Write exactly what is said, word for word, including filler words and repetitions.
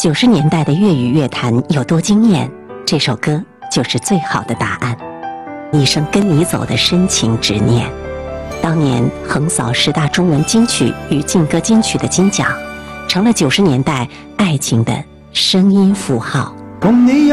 九十年代的粤语乐坛有多惊艳，这首歌就是最好的答案。一生跟你走的深情执念，当年横扫十大中文金曲与劲歌金曲的金奖，成了九十年代爱情的声音符号。